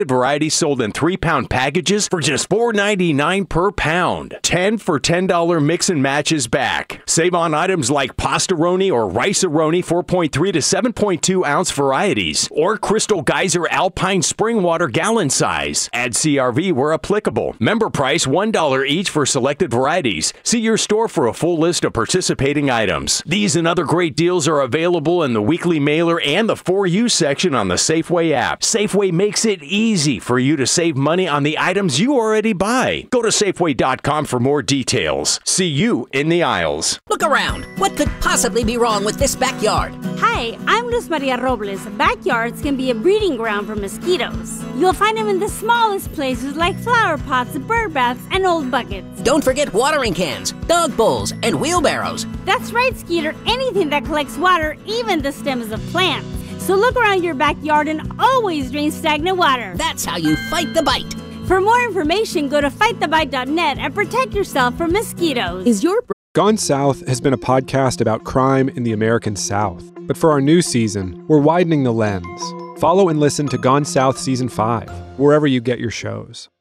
Varieties sold in 3-pound packages for just $4.99 per pound. 10 for $10 mix and matches back. Save on items like Pastaroni or Rice-A-Roni 4.3 to 7.2 ounce varieties, or Crystal Geyser Alpine Spring Water gallon size. Add CRV where applicable. Member price $1 each for selected varieties. See your store for a full list of participating items. These and other great deals are available in the weekly mailer and the For You section on the Safeway app. Safeway makes it easy for you to save money on the items you already buy. Go to Safeway.com for more details. See you in the aisles. Look around. What could possibly be wrong with this backyard? Hi, I'm Luz Maria Robles. Backyards can be a breeding ground for mosquitoes. You'll find them in the smallest places like flower pots, bird baths, and old buckets. Don't forget watering cans, dog bowls, and wheelbarrows. That's right, Skeeter. Anything that collects water, even the stems of plants. So look around your backyard and always drain stagnant water. That's how you fight the bite. For more information, go to fightthebite.net and protect yourself from mosquitoes. Gone South has been a podcast about crime in the American South. But for our new season, we're widening the lens. Follow and listen to Gone South Season 5, wherever you get your shows.